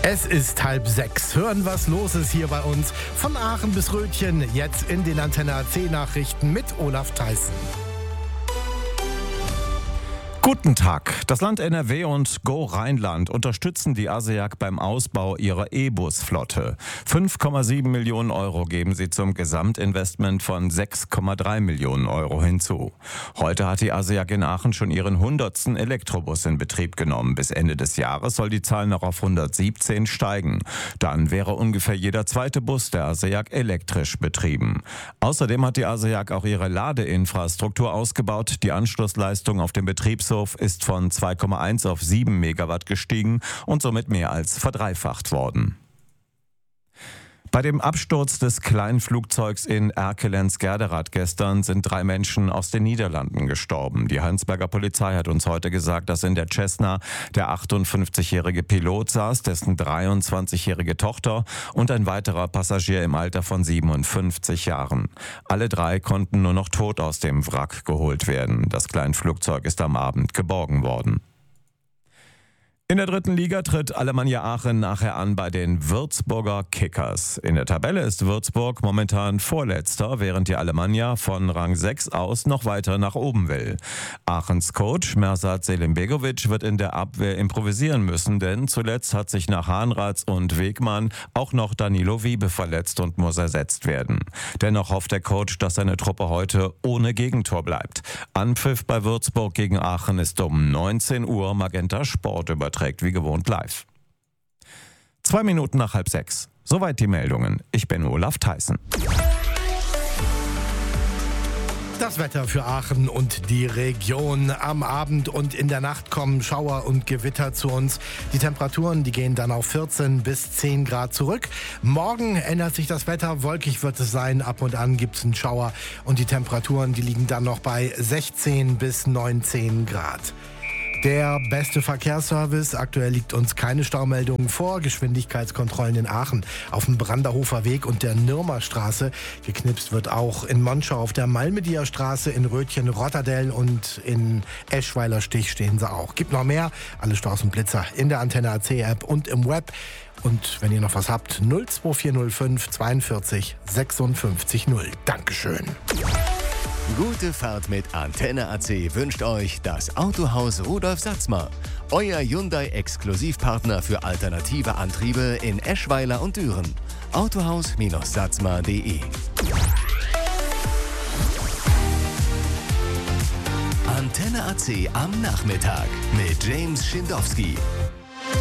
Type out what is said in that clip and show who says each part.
Speaker 1: Es ist 5:30. Hören, was los ist hier bei uns. Von Aachen bis Rötchen, jetzt in den Antenne AC Nachrichten mit Olaf Theissen.
Speaker 2: Guten Tag. Das Land NRW und Go Rheinland unterstützen die ASEAG beim Ausbau ihrer E-Bus-Flotte. 5,7 Millionen Euro geben sie zum Gesamtinvestment von 6,3 Millionen Euro hinzu. Heute hat die ASEAG in Aachen schon ihren 100. Elektrobus in Betrieb genommen. Bis Ende des Jahres soll die Zahl noch auf 117 steigen. Dann wäre ungefähr jeder zweite Bus der ASEAG elektrisch betrieben. Außerdem hat die ASEAG auch ihre Ladeinfrastruktur ausgebaut. Die Anschlussleistung auf dem Betriebshof ist von 2,1 auf 7 Megawatt gestiegen und somit mehr als verdreifacht worden. Bei dem Absturz des Kleinflugzeugs in Erkelenz-Gerderath gestern sind 3 Menschen aus den Niederlanden gestorben. Die Heinsberger Polizei hat uns heute gesagt, dass in der Cessna der 58-jährige Pilot saß, dessen 23-jährige Tochter und ein weiterer Passagier im Alter von 57 Jahren. Alle 3 konnten nur noch tot aus dem Wrack geholt werden. Das Kleinflugzeug ist am Abend geborgen worden. In der 3. Liga tritt Alemannia Aachen nachher an bei den Würzburger Kickers. In der Tabelle ist Würzburg momentan Vorletzter, während die Alemannia von Rang 6 aus noch weiter nach oben will. Aachens Coach Mersat Selimbegovic wird in der Abwehr improvisieren müssen, denn zuletzt hat sich nach Hahnratz und Wegmann auch noch Danilo Wiebe verletzt und muss ersetzt werden. Dennoch hofft der Coach, dass seine Truppe heute ohne Gegentor bleibt. Anpfiff bei Würzburg gegen Aachen ist um 19 Uhr. Magenta Sport überträgt wie gewohnt live. 2 Minuten nach 5:30. Soweit die Meldungen. Ich bin Olaf Theissen.
Speaker 1: Das Wetter für Aachen und die Region. Am Abend und in der Nacht kommen Schauer und Gewitter zu uns. Die Temperaturen, die gehen dann auf 14 bis 10 Grad zurück. Morgen ändert sich das Wetter. Wolkig wird es sein. Ab und an gibt es einen Schauer. Und die Temperaturen, die liegen dann noch bei 16 bis 19 Grad. Der beste Verkehrsservice. Aktuell liegt uns keine Staumeldung vor. Geschwindigkeitskontrollen in Aachen auf dem Branderhofer Weg und der Nürmerstraße. Geknipst wird auch in Monschau auf der Malmedier Straße, in Rötchen, Rotterdell und in Eschweiler Stich stehen sie auch. Gibt noch mehr. Alle Staus und Blitzer in der Antenne AC App und im Web. Und wenn ihr noch was habt, 02405 42 56 0. Dankeschön.
Speaker 3: Gute Fahrt mit Antenne AC wünscht euch das Autohaus Rudolf Satzmer. Euer Hyundai-Exklusivpartner für alternative Antriebe in Eschweiler und Düren. Autohaus-satzmer.de. Antenne AC am Nachmittag mit James Schindowski.